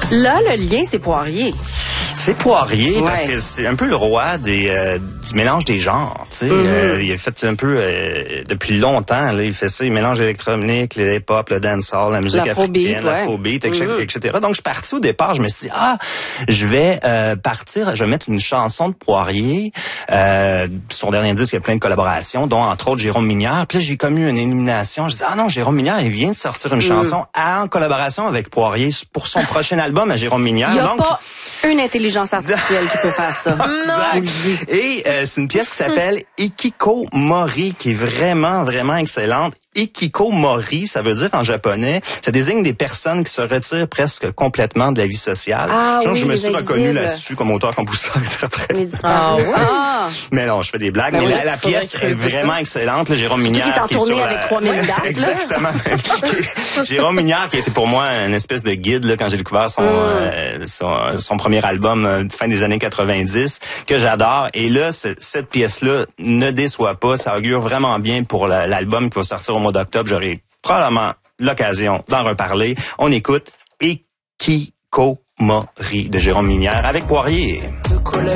Là, le lien, c'est Poirier. C'est Poirier, Ouais. parce que c'est un peu le roi du mélange des genres, tu sais. Il a fait un peu, depuis longtemps, là, il fait ça, il mélange l'électronique, le hip-hop, le dancehall, la musique africaine, l'afrobeat, etc. Donc, je suis parti au départ, je me suis dit, je vais je vais mettre une chanson de Poirier. Son dernier disque, il y a plein de collaborations, dont, entre autres, Jérôme Minière. Puis là, j'ai comme eu une illumination. Je dis, non, Jérôme Minière, il vient de sortir une chanson en collaboration avec Poirier pour son prochain album à Jérôme Minière. Il n'y a pas une intelligence artificielle qui peut faire ça. Non. Et c'est une pièce qui s'appelle Ikikomori, qui est vraiment, vraiment excellente. Ikikomori, ça veut dire en japonais, ça désigne des personnes qui se retirent presque complètement de la vie sociale. Donc, je me suis reconnu là-dessus comme auteur, compositeur, interprète. Mais non, je fais des blagues. Ben mais la pièce est vraiment excellente. Là, Jérôme Minière. Qui est en tournée avec 3000 dates. Exactement. Jérôme Minière, qui a été pour moi une espèce de guide là, quand j'ai découvert son premier album fin des années 90, que j'adore. Et là, cette pièce-là ne déçoit pas. Ça augure vraiment bien pour l'album qui va sortir au mois d'octobre. J'aurai probablement l'occasion d'en reparler. On écoute Ikikomori de Jérôme Minière avec Poirier.